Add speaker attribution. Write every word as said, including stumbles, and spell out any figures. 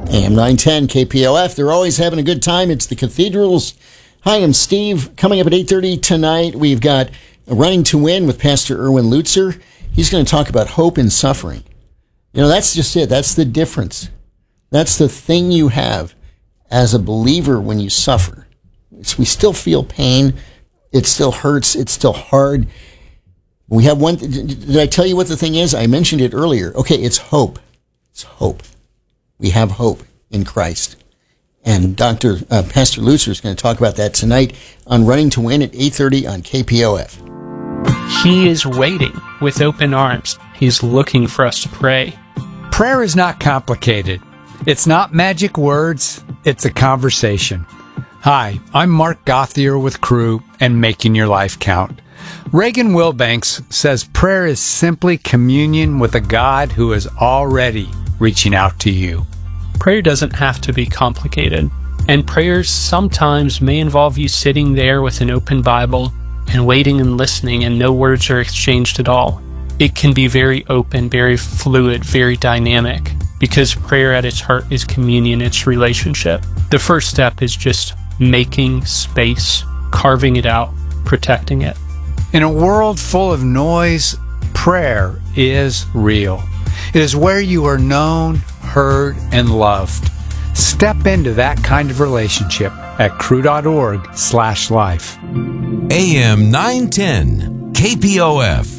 Speaker 1: A M nine ten K P O F. They're always having a good time. It's the Cathedrals. Hi, I'm Steve. Coming up at eight thirty tonight, we've got Running to Win with Pastor Erwin Lutzer. He's going to talk about hope in suffering. You know, that's just it. That's the difference. That's the thing you have as a believer when you suffer. It's, we still feel pain. It still hurts. It's still hard. We have one. Did I tell you what the thing is? I mentioned it earlier. Okay, it's hope. It's hope. We have hope in Christ. And Doctor Uh, Pastor Lutzer is going to talk about that tonight on Running to Win at eight thirty on K P O F.
Speaker 2: He is waiting with open arms. He's looking for us to pray.
Speaker 3: Prayer is not complicated. It's not magic words. It's a conversation. Hi, I'm Mark Gothier with Crew and Making Your Life Count. Reagan Wilbanks says prayer is simply communion with a God who is already reaching out to you.
Speaker 2: Prayer doesn't have to be complicated, and prayers sometimes may involve you sitting there with an open Bible and waiting and listening and no words are exchanged at all. It can be very open, very fluid, very dynamic, because prayer at its heart is communion, it's relationship. The first step is just making space, carving it out, protecting it.
Speaker 3: In a world full of noise, prayer is real. It is where you are known, heard, and loved. Step into that kind of relationship at crew.org slash life.
Speaker 4: A M nine ten K P O F.